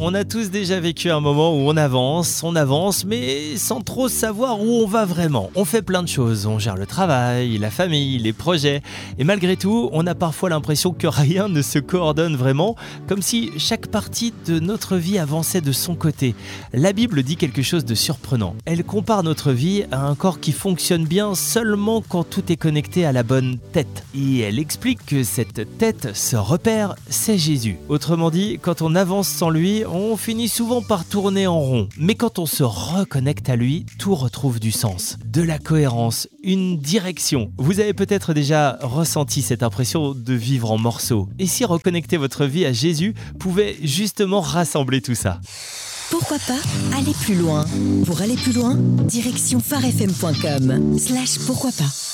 On a tous déjà vécu un moment où on avance, mais sans trop savoir où on va vraiment. On fait plein de choses, on gère le travail, la famille, les projets, et malgré tout, on a parfois l'impression que rien ne se coordonne vraiment, comme si chaque partie de notre vie avançait de son côté. La Bible dit quelque chose de surprenant. Elle compare notre vie à un corps qui fonctionne bien seulement quand tout est connecté à la bonne tête. Et elle explique que cette tête, ce repère, c'est Jésus. Autrement dit, quand on avance sans lui, on finit souvent par tourner en rond. Mais quand on se reconnecte à lui, tout retrouve du sens, de la cohérence, une direction. Vous avez peut-être déjà ressenti cette impression de vivre en morceaux. Et si reconnecter votre vie à Jésus pouvait justement rassembler tout ça? Pourquoi pas aller plus loin? Pour aller plus loin, direction farfm.com/pourquoi pas.